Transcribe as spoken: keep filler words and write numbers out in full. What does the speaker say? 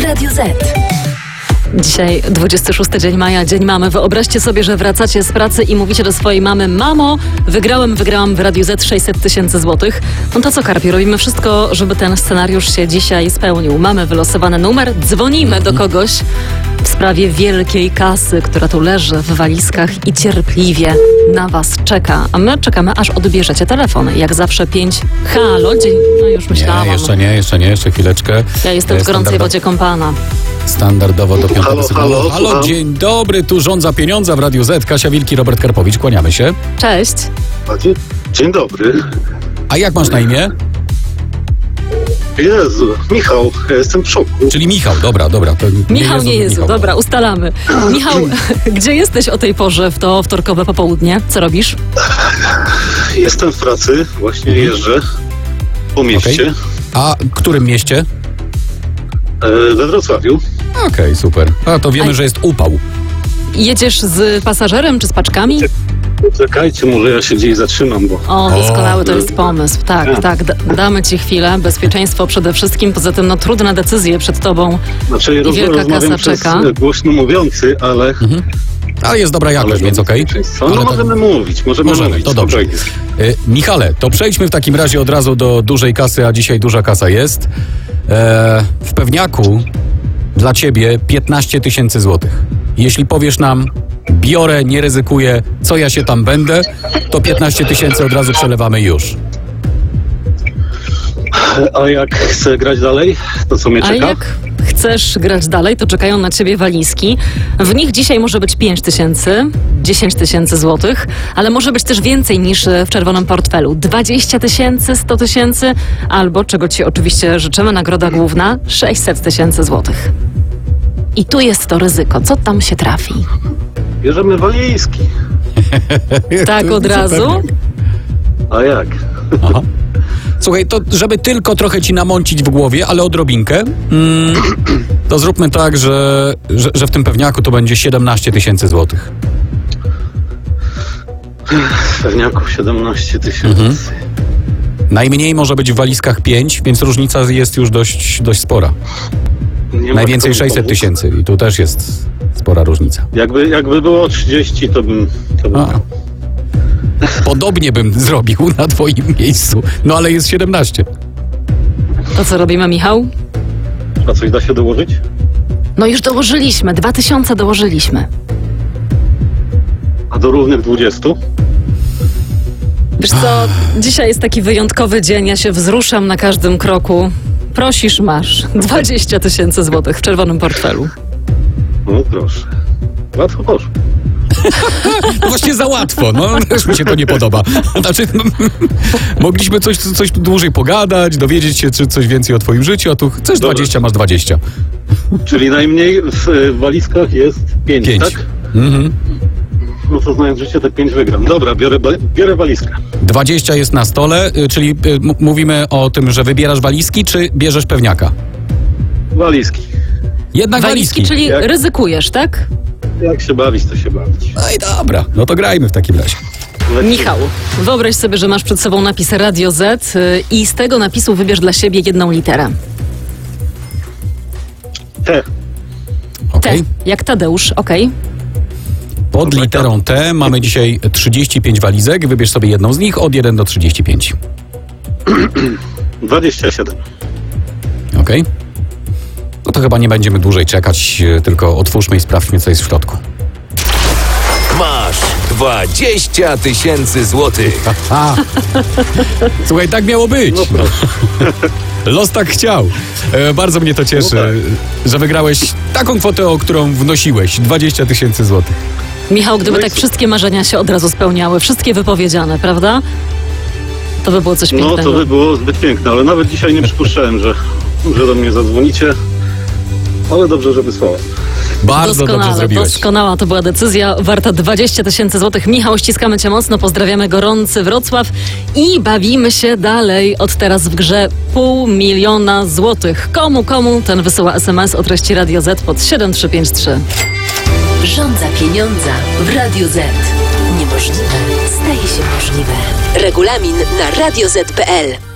Radio Z. Dzisiaj dwudziesty szósty dzień maja, Dzień Mamy. Wyobraźcie sobie, że wracacie z pracy i mówicie do swojej mamy: mamo, wygrałem, wygrałam w Radiu Z sześćset tysięcy złotych. No to co, Karpi, robimy wszystko, żeby ten scenariusz się dzisiaj spełnił. Mamy wylosowany numer, dzwonimy do kogoś w sprawie wielkiej kasy, która tu leży w walizkach i cierpliwie na was czeka. A my czekamy, aż odbierzecie telefon. Jak zawsze pięć. Halo, dzień... No już myślałam. Nie, jeszcze nie, jeszcze nie, jeszcze chwileczkę. Ja jestem w gorącej wodzie kąpana. Standardowo do piątego Halo, sekundu. halo, Halo, słucham. dzień dobry, tu rządza pieniądza w Radiu Z. Kasia Wilki, Robert Karpowicz, kłaniamy się. Cześć. A Dzień, dzień dobry. A jak masz na imię? Jezu, Michał, ja jestem w szoku. Czyli Michał, dobra, dobra. To Michał, nie Jezu, Michał. dobra, ustalamy. Michał, gdzie jesteś o tej porze w to wtorkowe popołudnie? Co robisz? Jestem w pracy, właśnie jeżdżę po mieście, Okej. A w którym mieście? e, we Wrocławiu. Okej, super. A to wiemy, A- że jest upał. Jedziesz z pasażerem czy z paczkami? Czekajcie, może ja się gdzieś zatrzymam, bo O, doskonały to O. jest pomysł. Tak, tak, d- damy ci chwilę. Bezpieczeństwo przede wszystkim. Poza tym, no trudne decyzje przed tobą. znaczy roz, wielka rozmawiam kasa przez czeka. e, głośno mówiący, ale... Ale jest dobra jakość, więc okej. No, no Ale to- możemy mówić, możemy, Możemy, mówić. to dobrze. spokojnie. Y, Michale, to przejdźmy w takim razie od razu do dużej kasy, a dzisiaj duża kasa jest. E, w pewniaku dla ciebie piętnaście tysięcy złotych. Jeśli powiesz nam, biorę, nie ryzykuję, co ja się tam będę, to piętnaście tysięcy od razu przelewamy już. A jak chcę grać dalej, to co mnie A czeka? jak chcesz grać dalej, to czekają na ciebie walizki. W nich dzisiaj może być pięć tysięcy, dziesięć tysięcy złotych, ale może być też więcej niż w czerwonym portfelu. dwadzieścia tysięcy, sto tysięcy, albo, czego ci oczywiście życzymy, nagroda główna, sześćset tysięcy złotych. I tu jest to ryzyko. Co tam się trafi? Bierzemy walizki. Tak od razu? A jak? Aha. Słuchaj, to żeby tylko trochę ci namącić w głowie, ale odrobinkę, mm, to zróbmy tak, że, że, że w tym pewniaku to będzie siedemnaście tysięcy złotych. W pewniaku siedemnaście tysięcy. Mhm. Najmniej może być w walizkach pięć, więc różnica jest już dość, dość spora. Nie ma Najwięcej komu sześćset pomóc. tysięcy i tu też jest spora różnica. Jakby, jakby było trzydzieści, to bym... To bym... A. Podobnie bym zrobił na twoim miejscu, no ale jest siedemnaście. To co robimy, Michał? A coś da się dołożyć? No już dołożyliśmy, dwa tysiące dołożyliśmy. A do równych dwudziestu? Wiesz co, dzisiaj jest taki wyjątkowy dzień, ja się wzruszam na każdym kroku. Prosisz, masz. dwadzieścia tysięcy złotych w czerwonym portfelu. No proszę. Łatwo poszło. No właśnie za łatwo, no też mi się to nie podoba. Znaczy, no, mogliśmy coś, coś dłużej pogadać, dowiedzieć się czy coś więcej o twoim życiu, a tu chcesz Dobra. dwadzieścia, masz dwadzieścia. Czyli najmniej w e, walizkach jest pięć, Pięć. tak? Mhm. No to znając życie, te pięć wygram. Dobra, biorę, ba- biorę walizkę. dwadzieścia jest na stole, y, czyli y, m- mówimy o tym, że wybierasz walizki, czy bierzesz pewniaka? Walizki. Jednak Walizki, walizki. czyli Jak- ryzykujesz, tak? Jak się bawić, to się bawić. No i dobra, no to grajmy w takim razie. Lecimy. Michał, wyobraź sobie, że masz przed sobą napis Radio Z y, i z tego napisu wybierz dla siebie jedną literę. T. T, Okej. jak Tadeusz, okej. Pod literą T mamy dzisiaj trzydzieści pięć walizek, wybierz sobie jedną z nich od jeden do trzydziestu pięciu. dwadzieścia siedem. Okej? No to chyba nie będziemy dłużej czekać, y, tylko otwórzmy i sprawdźmy, co jest w środku. Masz dwadzieścia tysięcy złotych. A. Słuchaj, tak miało być. No Los tak chciał. E, bardzo mnie to cieszy, No tak. że wygrałeś taką kwotę, o którą wnosiłeś. dwadzieścia tysięcy złotych. Michał, gdyby No i tak co? wszystkie marzenia się od razu spełniały, wszystkie wypowiedziane, prawda? To by było coś No pięknego. to by było zbyt piękne, ale nawet dzisiaj nie przypuszczałem, że, że do mnie zadzwonicie. Ale dobrze, że wysłałem. Bardzo dobrze Doskonale, zrobiłeś. doskonała to była decyzja, warta dwadzieścia tysięcy złotych. Michał, ściskamy cię mocno, pozdrawiamy gorący Wrocław i bawimy się dalej. Od teraz w grze pół miliona złotych. Komu, komu? Ten wysyła es em es o treści Radio Z pod siedem trzy pięć trzy. Rządza pieniądza w Radiu Z. Niemożliwe staje się możliwe. Regulamin na radio zet kropka pe el.